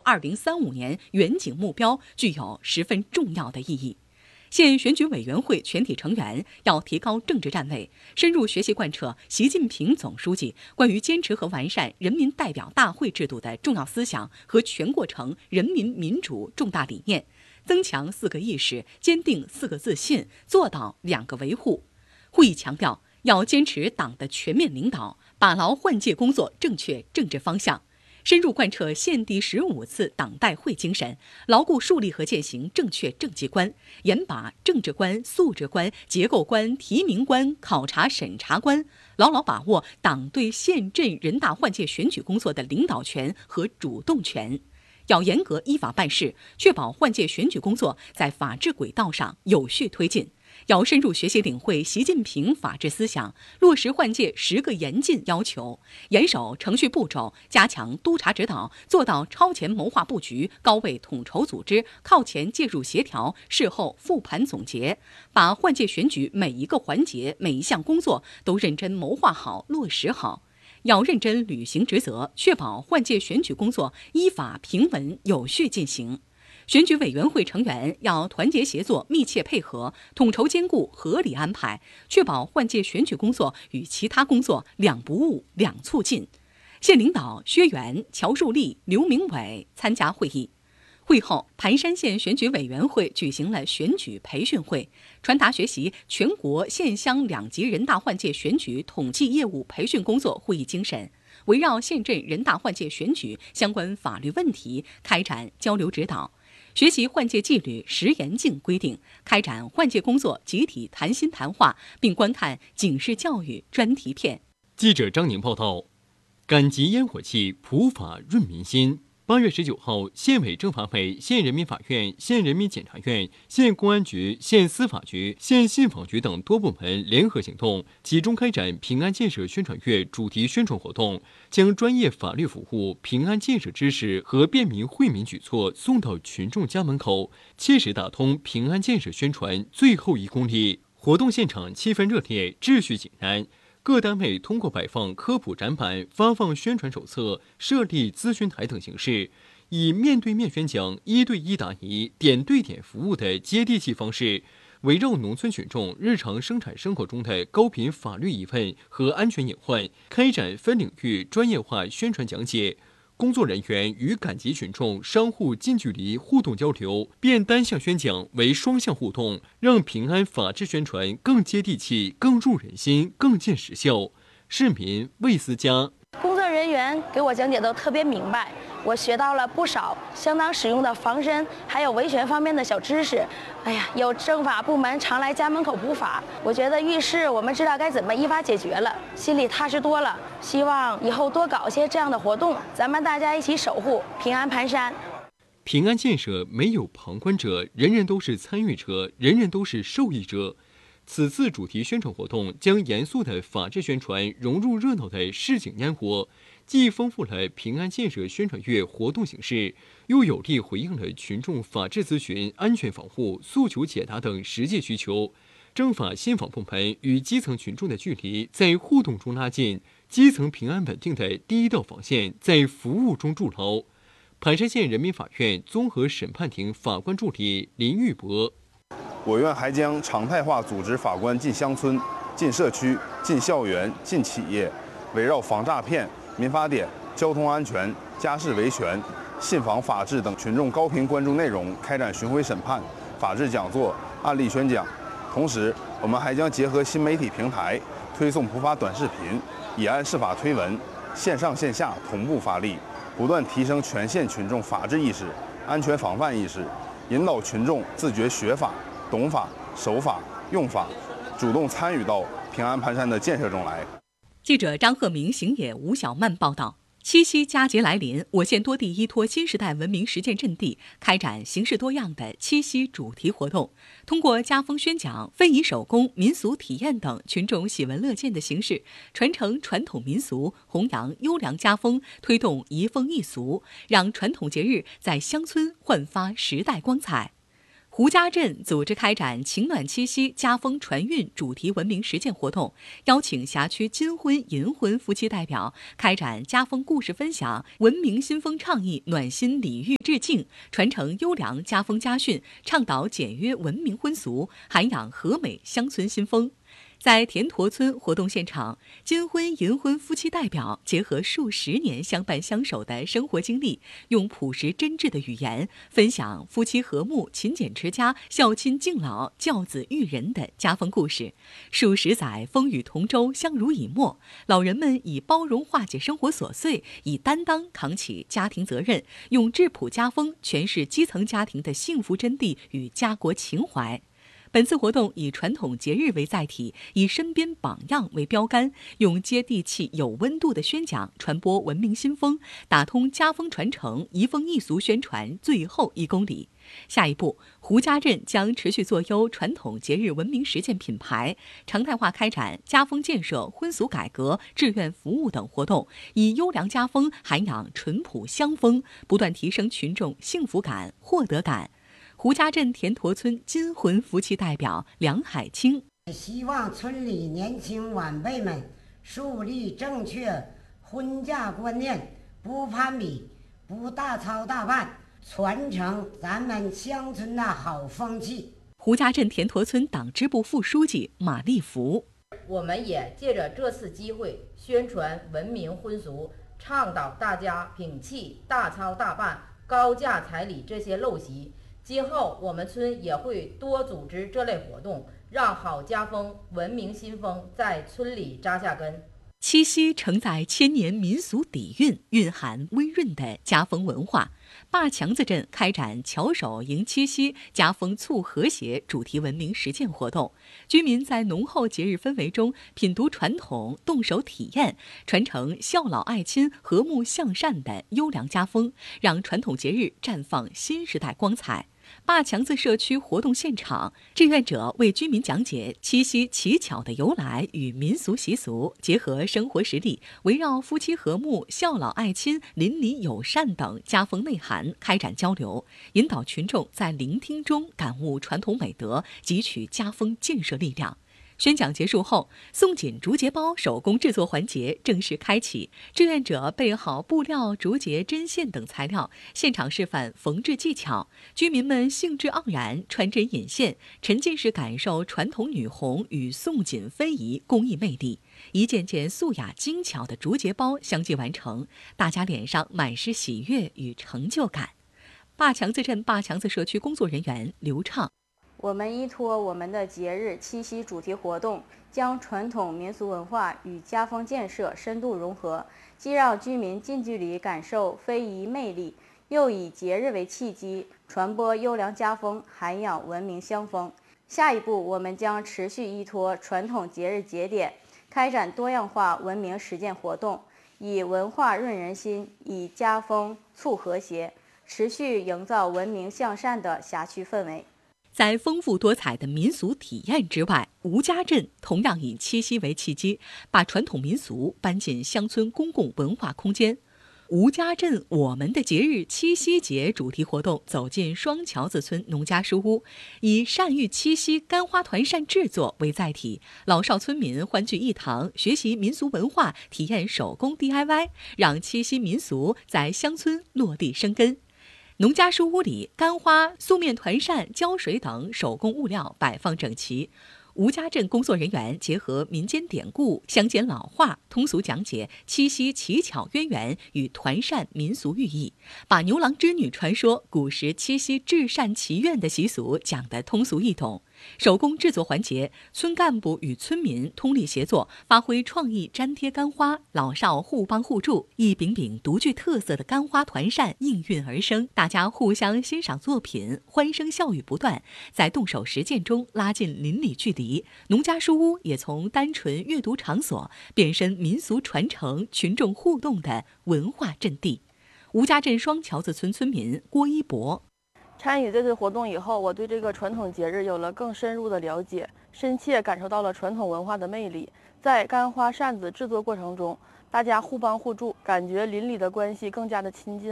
2035年远景目标具有十分重要的意义。县选举委员会全体成员要提高政治站位，深入学习贯彻习近平总书记关于坚持和完善人民代表大会制度的重要思想和全过程人民民主重大理念，增强4个意识，坚定4个自信，做到2个维护。会议强调，要坚持党的全面领导，把牢换届工作正确政治方向，深入贯彻县第15次党代会精神，牢固树立和践行正确政绩观，严把政治观、素质观、结构观、提名观、考察审查观，牢牢把握党对县镇人大换届选举工作的领导权和主动权。要严格依法办事，确保换届选举工作在法治轨道上有序推进。要深入学习领会习近平法治思想，落实换届10个严禁要求，严守程序步骤，加强督查指导，做到超前谋划布局、高位统筹组织、靠前介入协调、事后复盘总结，把换届选举每一个环节、每一项工作都认真谋划好、落实好。要认真履行职责，确保换届选举工作依法平稳有序进行。选举委员会成员要团结协作，密切配合，统筹兼顾，合理安排，确保换届选举工作与其他工作两不误、两促进。县领导薛源、乔树立、刘明伟参加会议。会后，盘山县选举委员会举行了选举培训会，传达学习全国县乡2级人大换届选举统计业务培训工作会议精神，围绕县镇人大换届选举相关法律问题开展交流指导，学习换届纪律10严禁规定，开展换届工作集体谈心谈话，并观看警示教育专题片。 记者张宁报道。赶集烟火气，普法润民心。8月19号，县委政法委、县人民法院、县人民检察院、县公安局、县司法局、县信访局等多部门联合行动，集中开展平安建设宣传月主题宣传活动，将专业法律服务、平安建设知识和便民惠民举措送到群众家门口，切实打通平安建设宣传最后1公里。活动现场气氛热烈，秩序井然。各单位通过摆放科普展板、发放宣传手册、设立咨询台等形式，以面对面宣讲、1对1答疑、点对点服务的接地气方式，围绕农村群众日常生产生活中的高频法律疑问和安全隐患，开展分领域专业化宣传讲解。工作人员与赶集群众商户近距离互动交流，变单向宣讲为双向互动，让平安法治宣传更接地气、更入人心、更见实效。市民魏思佳。 工作人员给我讲解都特别明白，我学到了不少相当实用的防身还有维权方面的小知识。有政法部门常来家门口普法，我觉得遇事我们知道该怎么依法解决了，心里踏实多了。希望以后多搞些这样的活动，咱们大家一起守护平安盘山。 平安建设没有旁观者，人人都是参与者，人人都是受益者。此次主题宣传活动将严肃的法治宣传融入热闹的市井烟火，既丰富了平安建设宣传月活动形式，又有力回应了群众法治咨询、安全防护、诉求解答等实际需求。政法信访部门与基层群众的距离在互动中拉近，基层平安稳定的第一道防线在服务中筑牢。盘山县人民法院综合审判庭法官助理林玉博。 我院还将常态化组织法官进乡村、进社区、进校园、进企业，围绕防诈骗、民法典、交通安全、家事维权、信访法治等群众高频关注内容开展巡回审判、法治讲座、案例宣讲。同时，我们还将结合新媒体平台，推送普法短视频、以案释法推文，线上线下同步发力，不断提升全县群众法治意识、安全防范意识，引导群众自觉学法、懂法、守法、用法，主动参与到平安盘山的建设中来。 记者张鹤鸣、邢野、吴小曼报道。七夕佳节来临，我县多地依托新时代文明实践阵地，开展形式多样的七夕主题活动，通过家风宣讲、非遗手工、民俗体验等群众喜闻乐见的形式，传承传统民俗，弘扬优良家风，推动移风易俗，让传统节日在乡村焕发时代光彩。 胡家镇组织开展情暖七夕家风传韵主题文明实践活动，邀请辖区金婚、银婚夫妻代表开展家风故事分享、文明新风倡议、暖心礼遇致敬，传承优良家风家训，倡导简约文明婚俗，涵养和美乡村新风。在田坨村活动现场，金婚、银婚夫妻代表结合数十年相伴相守的生活经历，用朴实真挚的语言分享夫妻和睦、勤俭持家、孝亲敬老、教子育人的家风故事。数十载风雨同舟，相濡以沫，老人们以包容化解生活琐碎，以担当扛起家庭责任，用质朴家风诠释基层家庭的幸福真谛与家国情怀。本次活动以传统节日为载体，以身边榜样为标杆，用接地气、有温度的宣讲传播文明新风，打通家风传承、移风易俗宣传最后1公里。下一步，胡家镇将持续做优传统节日文明实践品牌，常态化开展家风建设、婚俗改革、志愿服务等活动，以优良家风涵养淳朴乡风，不断提升群众幸福感、获得感。胡家镇田坨村金婚夫妻代表梁海清， 希望村里年轻晚辈们树立正确婚嫁观念，不攀比，不大操大办，传承咱们乡村的好风气。 胡家镇田坨村党支部副书记马立福， 我们也借着这次机会宣传文明婚俗，倡导大家摒弃大操大办、高价彩礼这些陋习。今后我们村也会多组织这类活动，让好家风、文明新风在村里扎下根。 七夕承载千年民俗底蕴，蕴含温润的家风文化。坝强子镇开展巧手迎七夕、家风促和谐主题文明实践活动，居民在浓厚节日氛围中品读传统，动手体验，传承孝老爱亲、和睦向善的优良家风，让传统节日绽放新时代光彩。坝强子社区活动现场，志愿者为居民讲解七夕乞巧的由来与民俗习俗，结合生活实例，围绕夫妻和睦、孝老爱亲、邻里友善等家风内涵开展交流，引导群众在聆听中感悟传统美德，汲取家风建设力量。宣讲结束后，松锦竹节包手工制作环节正式开启。志愿者备好布料、竹节、针线等材料，现场示范缝制技巧。居民们兴致盎然，穿针引线，沉浸式感受传统女红与松锦非遗工艺魅力。一件件素雅精巧的竹节包相继完成，大家脸上满是喜悦与成就感。坝强子镇坝强子社区工作人员刘畅。 我们依托我们的节日七夕主题活动，将传统民俗文化与家风建设深度融合，既让居民近距离感受非遗魅力，又以节日为契机，传播优良家风，涵养文明乡风。下一步，我们将持续依托传统节日节点，开展多样化文明实践活动，以文化润人心，以家风促和谐，持续营造文明向善的辖区氛围。 在丰富多彩的民俗体验之外，吴家镇同样以七夕为契机，把传统民俗搬进乡村公共文化空间。吴家镇我们的节日七夕节主题活动走进双桥子村农家书屋，以善育七夕干花团扇制作为载体，老少村民欢聚一堂，学习民俗文化，体验手工 DIY， 让七夕民俗在乡村落地生根。农家书屋里，干花、素面团扇、胶水等手工物料摆放整齐。吴家镇工作人员结合民间典故、乡间老话，通俗讲解七夕乞巧渊源与团扇民俗寓意，把牛郎织女传说、古时七夕至善祈愿的习俗讲得通俗易懂。手工制作环节，村干部与村民通力协作，发挥创意粘贴干花，老少互帮互助，一柄柄独具特色的干花团扇应运而生，大家互相欣赏作品，欢声笑语不断，在动手实践中拉近邻里距离。农家书屋也从单纯阅读场所变身民俗传承、群众互动的文化阵地。吴家镇双桥子村村民郭一博。 参与这次活动以后，我对这个传统节日有了更深入的了解，深切感受到了传统文化的魅力。在干花扇子制作过程中，大家互帮互助，感觉邻里的关系更加的亲近了。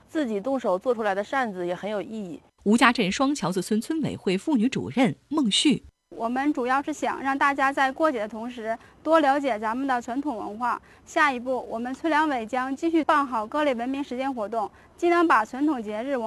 自己动手做出来的扇子也很有意义。 吴家镇双桥子村村委会妇女主任孟旭。 我们主要是想让大家在过节的同时多了解咱们的传统文化。下一步，我们村两委将继续办好各类文明实践活动，既能把传统节日